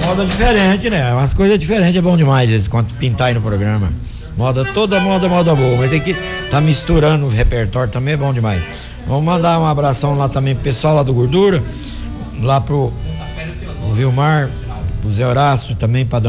Moda diferente, né? Umas coisas diferentes é bom demais, esse, quando pintar aí no programa. Toda moda boa, mas tem que tá misturando o repertório também, é bom demais. Vamos mandar um abração lá também pro pessoal lá do Gordura, lá pro Vilmar, pro Zé Horácio também, pra